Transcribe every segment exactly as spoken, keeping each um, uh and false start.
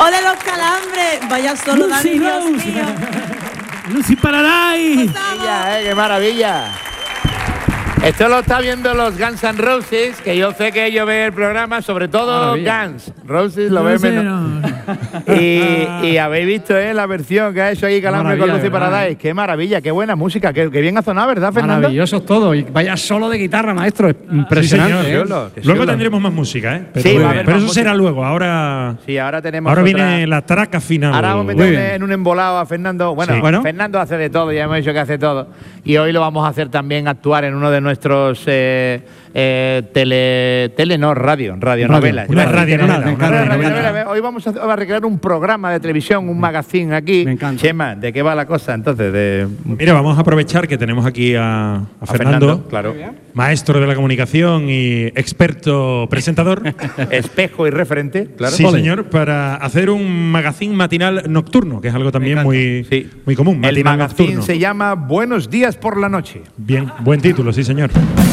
¡Ole los calambres! Vaya solo, Dani, Dios mío. Lucy Paradise. Maravilla, eh, ¡qué maravilla! Esto lo está viendo los Guns N' Roses, que yo sé que ellos ven el programa, sobre todo maravilla. Guns. Roses lo ven menos. Y, y habéis visto eh, la versión que ha hecho ahí Calambre con Lucy Paradise. ¡Qué maravilla! ¡Qué buena música! ¡Qué, qué bien ha sonado, ¿verdad, Fernando? Maravilloso todo. Y vaya solo de guitarra, maestro. Es impresionante. Sí, ¿eh? luego chulo. Tendremos más música, ¿eh? Pero, sí, va a pero eso música. será luego. Ahora, sí, ahora tenemos ahora otra... viene la traca final. Ahora vamos a meter en un embolado a Fernando. Bueno, sí. bueno, Fernando hace de todo, ya hemos dicho que hace todo. Y hoy lo vamos a hacer también actuar en uno de nuestros eh, eh, tele, tele, no, radio, radionovelas. Una radionovela. Hoy vamos a, a recrear un programa de televisión, un magazine aquí. Me encanta. Chema, ¿de qué va la cosa entonces? De... Mira, vamos a aprovechar que tenemos aquí a, a, a Fernando, Fernando, claro. maestro de la comunicación y experto presentador. Espejo y referente, claro. Sí, señor, para hacer un magazine matinal nocturno, que es algo también muy, sí. muy común. El magazine nocturno. se llama Buenos Días por la Noche. Bien, buen título, sí, señor.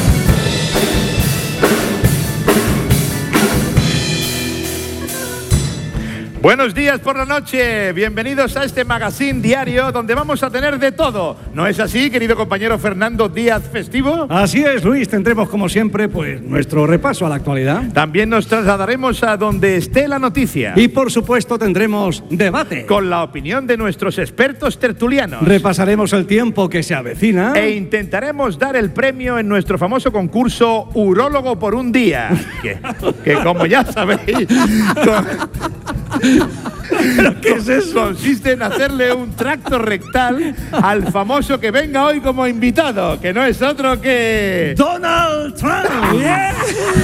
Buenos días por la noche, bienvenidos a este magazine diario donde vamos a tener de todo. ¿No es así, querido compañero Fernando Díaz Festivo? Así es, Luis, tendremos como siempre pues nuestro repaso a la actualidad. También nos trasladaremos a donde esté la noticia. Y por supuesto tendremos debate. Con la opinión de nuestros expertos tertulianos. Repasaremos el tiempo que se avecina. E intentaremos dar el premio en nuestro famoso concurso Urólogo por un día. que, que como ya sabéis... Con... ¿Pero qué es eso? Consiste en hacerle un tracto rectal al famoso que venga hoy como invitado, que no es otro que... ¡Donald Trump! Yeah.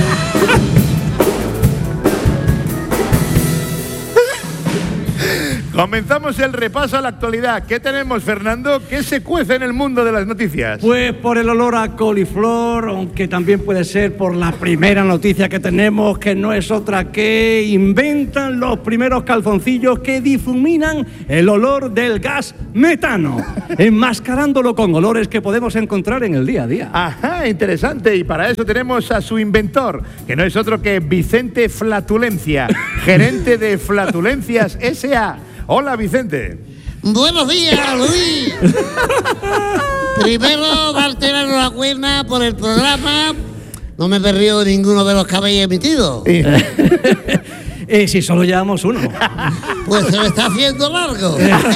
Comenzamos el repaso a la actualidad. ¿Qué tenemos, Fernando? ¿Qué se cuece en el mundo de las noticias? Pues por el olor a coliflor, aunque también puede ser por la primera noticia que tenemos, que no es otra que inventan los primeros calzoncillos que difuminan el olor del gas metano, enmascarándolo con olores que podemos encontrar en el día a día. Ajá, interesante. Y para eso tenemos a su inventor, que no es otro que Vicente Flatulencia, gerente de Flatulencias S A Hola, Vicente. Buenos días, Luis. Primero, darte la enhorabuena por el programa. No me he perdido ninguno de los que habéis emitido. Eh, si solo llevamos uno. Pues se me está haciendo largo.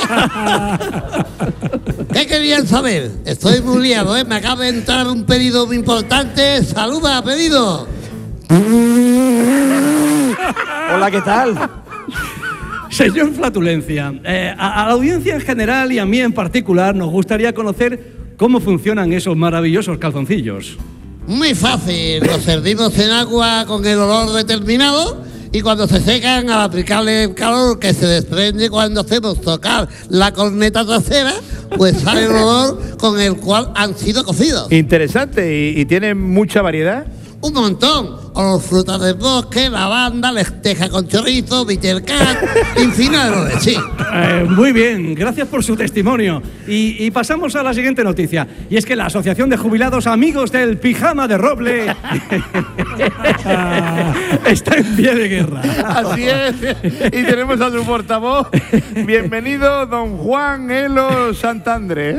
¿Qué querían saber? Estoy muy liado, ¿eh? Me acaba de entrar un pedido muy importante. ¡Saluda, pedido! Hola, ¿qué tal? Señor Flatulencia, eh, a, a la audiencia en general y a mí en particular nos gustaría conocer cómo funcionan esos maravillosos calzoncillos. Muy fácil. Los servimos en agua con el olor determinado y cuando se secan, al aplicarle el calor que se desprende cuando hacemos tocar la corneta trasera, pues sale el olor con el cual han sido cocidos. Interesante. ¿Y, y tienen mucha variedad? Un montón. O frutas del bosque, lavanda, lenteja con chorizo, bitter cat, infinidad de olores, sí. Eh, muy bien, gracias por su testimonio. Y, y pasamos a la siguiente noticia. Y es que la Asociación de Jubilados Amigos del Pijama de Roble está en pie de guerra. Así es. Y tenemos a su portavoz. Bienvenido, don Juan Elo Santandre.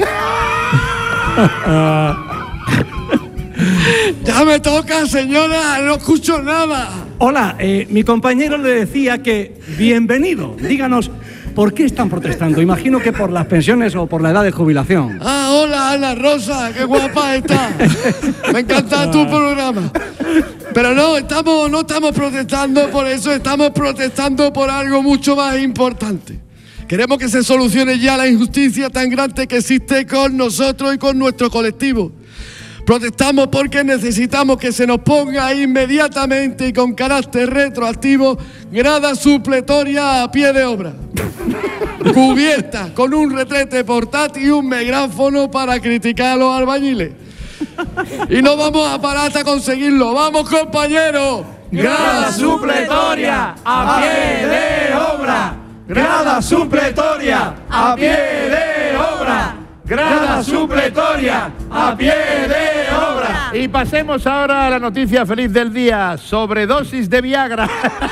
Ya me toca, señora, no escucho nada. Hola, eh, mi compañero le decía que bienvenido. Díganos, ¿por qué están protestando? Imagino que por las pensiones o por la edad de jubilación. Ah, hola, Ana Rosa, qué guapa está. Me encanta tu programa. Pero no, estamos, no estamos protestando por eso, estamos protestando por algo mucho más importante. Queremos que se solucione ya la injusticia tan grande que existe con nosotros y con nuestro colectivo. Protestamos porque necesitamos que se nos ponga inmediatamente y con carácter retroactivo grada supletoria a pie de obra, cubierta con un retrete portátil y un megráfono para criticar a los albañiles. Y no vamos a parar hasta conseguirlo. ¡Vamos, compañeros! Grada supletoria a pie de obra. Grada supletoria a pie de obra. grada supletoria, a pie de obra. Y pasemos ahora a la noticia feliz del día, sobredosis de Viagra.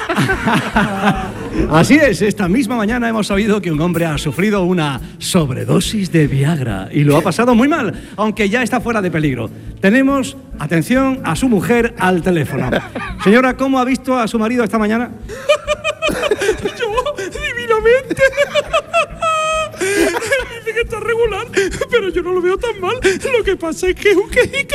Así es, esta misma mañana hemos sabido que un hombre ha sufrido una sobredosis de Viagra y lo ha pasado muy mal, aunque ya está fuera de peligro. Tenemos, atención, a su mujer al teléfono. Señora, ¿cómo ha visto a su marido esta mañana? Yo, divinamente. Dice que está regular, pero yo no lo veo tan mal. Lo que pasa es que es un quejica.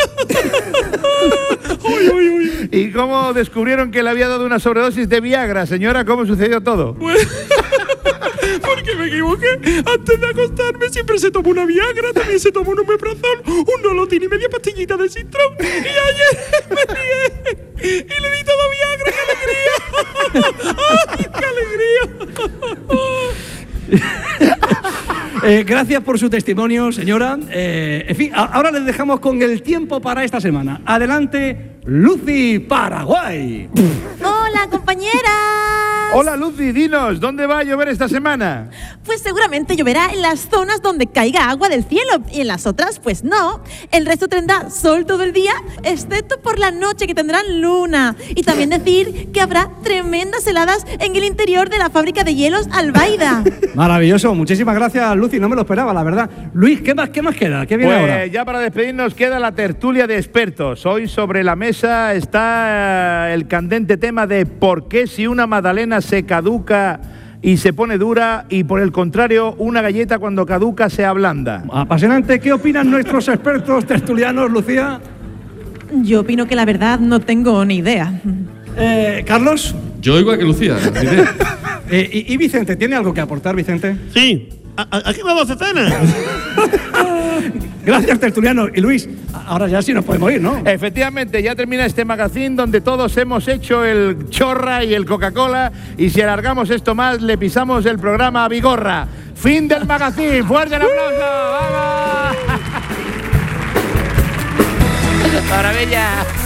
Uy, uy, uy. ¿Y cómo descubrieron que le había dado una sobredosis de Viagra, señora? ¿Cómo sucedió todo? Pues, porque me equivoqué. Antes de acostarme siempre se tomó una Viagra, también se tomó un omeprazol, un Nolotin y media pastillita de Sintrón. Y ayer me lié y le di todo Viagra. ¡Qué alegría! ¡Ay, qué alegría! Eh, gracias por su testimonio, señora. Eh, en fin, a- ahora les dejamos con el tiempo para esta semana. Adelante, Lucy Paraguay. Hola, compañeras. Hola, Lucy, dinos, ¿dónde va a llover esta semana? Pues seguramente lloverá en las zonas donde caiga agua del cielo y en las otras, pues no. El resto tendrá sol todo el día, excepto por la noche que tendrán luna. Y también decir que habrá tremendas heladas en el interior de la fábrica de hielos Albaida. Maravilloso, muchísimas gracias, Lucy. No me lo esperaba, la verdad. Luis, ¿qué más, qué más queda? ¿Qué viene Pues ahora? ya para despedirnos queda la tertulia de expertos. Hoy sobre la mesa está el candente tema de por qué si una magdalena se caduca y se pone dura y por el contrario una galleta cuando caduca se ablanda. Apasionante, ¿qué opinan nuestros expertos tertulianos, Lucía? Yo opino que la verdad no tengo ni idea. Eh, Carlos. Yo igual que Lucía. ni idea. Eh, y, y Vicente, ¿tiene algo que aportar, Vicente? Sí. Aquí vamos a cena. Gracias, tertuliano. Y Luis, ahora ya sí nos podemos ir, ¿no? Efectivamente, ya termina este magazine donde todos hemos hecho el chorra y el Coca-Cola y si alargamos esto más le pisamos el programa a Vigorra. Fin del magazine. ¡Fuerte el aplauso! ¡Vamos! ¡Maravilla!